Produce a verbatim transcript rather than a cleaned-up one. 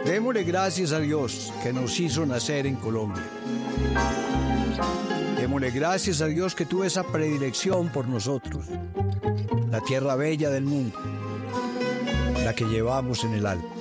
Démosle gracias a Dios que nos hizo nacer en Colombia. Démosle gracias a Dios que tuvo esa predilección por nosotros, la tierra bella del mundo, la que llevamos en el alma.